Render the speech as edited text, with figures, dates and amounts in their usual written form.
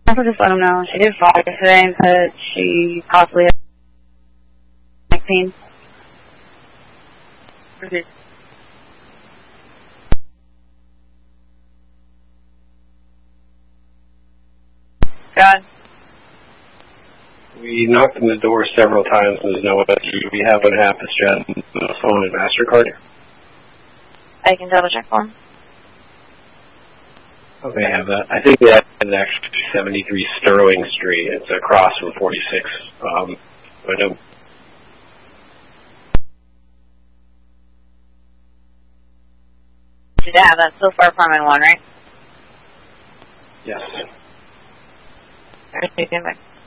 Also just let them know. She did fall today and said she possibly has neck pain. God. We knocked on the door several times and there's no answer. We have one half the stress on the phone and MasterCard. I can double check for him. Okay, I have that. I think that is actually 73 Sterling Street. It's across from 46. I know. Yeah, that's still for apartment 1, right? Yes. Alright,